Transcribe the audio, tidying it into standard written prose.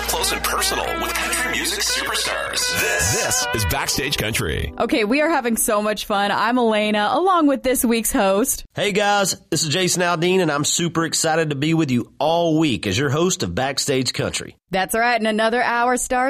close and personal with country music superstars. This is Backstage Country. Okay, we are having so much fun. I'm Elena, along with this week's host. Hey guys, this is Jason Aldean, and I'm super excited to be with you all week as your host of Backstage Country. That's right, and another hour starts